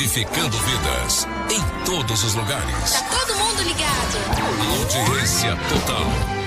edificando vidas em todos os lugares. Tá todo mundo ligado. Audiência total.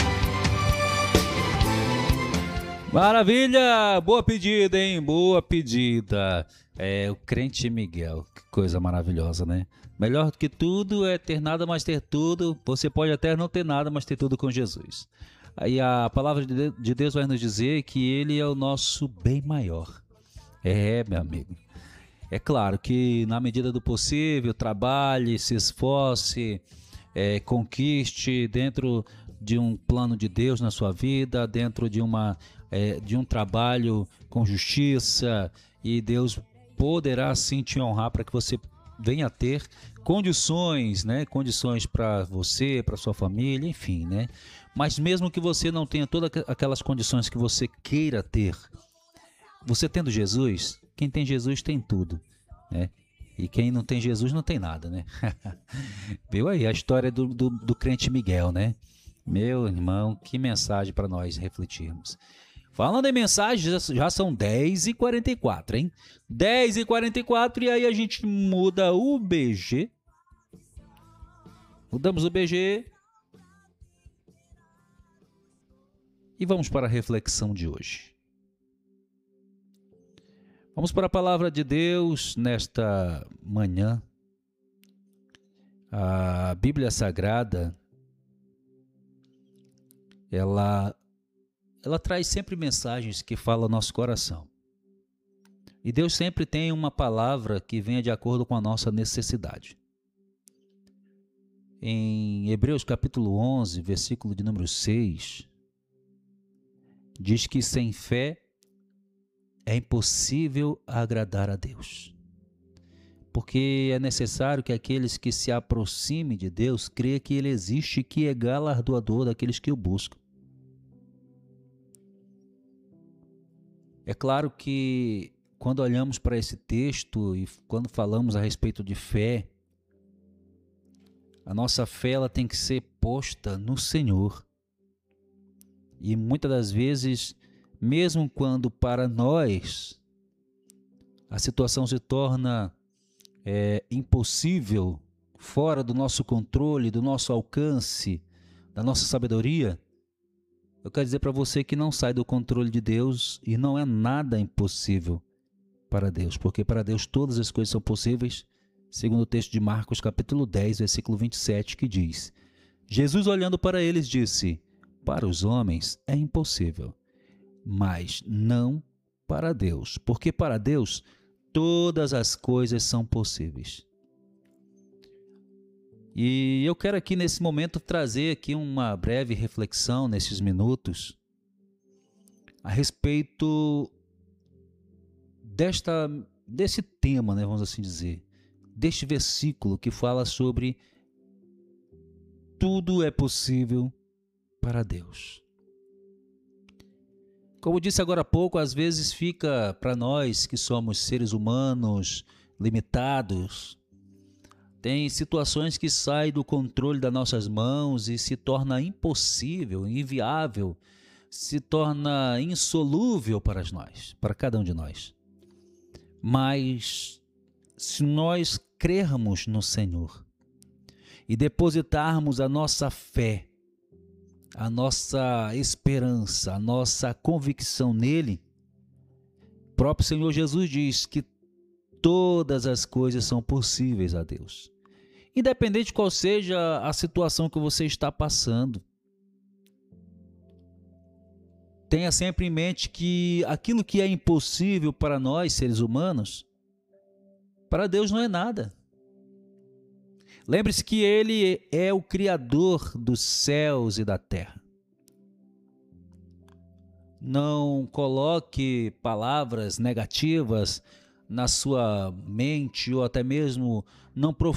Maravilha! Boa pedida, hein? Boa pedida. O crente Miguel, que coisa maravilhosa, né? Melhor do que tudo é ter nada, mas ter tudo. Você pode até não ter nada, mas ter tudo com Jesus. Aí a palavra de Deus vai nos dizer que Ele é o nosso bem maior. Meu amigo. É claro que na medida do possível, trabalhe, se esforce, conquiste dentro de um plano de Deus na sua vida, dentro de um trabalho com justiça, e Deus poderá sim te honrar para que você venha a ter condições, né? Condições para você, para sua família, enfim, né? Mas mesmo que você não tenha todas aquelas condições que você queira ter, você tendo Jesus, quem tem Jesus tem tudo, né? E quem não tem Jesus não tem nada, né? Viu aí a história do crente Miguel, né? Meu irmão, que mensagem para nós refletirmos. Falando em mensagens, já são 10h44, hein? 10h44 e aí a gente muda o BG. Mudamos o BG. E vamos para a reflexão de hoje. Vamos para a palavra de Deus nesta manhã. A Bíblia Sagrada, ela traz sempre mensagens que falam ao nosso coração. E Deus sempre tem uma palavra que venha de acordo com a nossa necessidade. Em Hebreus capítulo 11, versículo de número 6, diz que sem fé é impossível agradar a Deus. Porque é necessário que aqueles que se aproximem de Deus creiam que Ele existe e que é galardoador daqueles que o buscam. É claro que quando olhamos para esse texto e quando falamos a respeito de fé, a nossa fé ela tem que ser posta no Senhor. E muitas das vezes, mesmo quando para nós a situação se torna impossível, fora do nosso controle, do nosso alcance, da nossa sabedoria, eu quero dizer para você que não sai do controle de Deus e não é nada impossível para Deus, porque para Deus todas as coisas são possíveis, segundo o texto de Marcos capítulo 10, versículo 27, que diz: Jesus olhando para eles disse: para os homens é impossível, mas não para Deus, porque para Deus todas as coisas são possíveis. E eu quero aqui nesse momento trazer aqui uma breve reflexão nesses minutos a respeito desse tema, né, vamos assim dizer, deste versículo que fala sobre tudo é possível para Deus. Como disse agora há pouco, às vezes fica para nós que somos seres humanos limitados, tem situações que saem do controle das nossas mãos e se torna impossível, inviável, se torna insolúvel para nós, para cada um de nós. Mas se nós crermos no Senhor e depositarmos a nossa fé, a nossa esperança, a nossa convicção nele, o próprio Senhor Jesus diz que todas as coisas são possíveis a Deus. Independente de qual seja a situação que você está passando, tenha sempre em mente que aquilo que é impossível para nós, seres humanos, para Deus não é nada. Lembre-se que Ele é o Criador dos céus e da terra. Não coloque palavras negativas na sua mente ou até mesmo não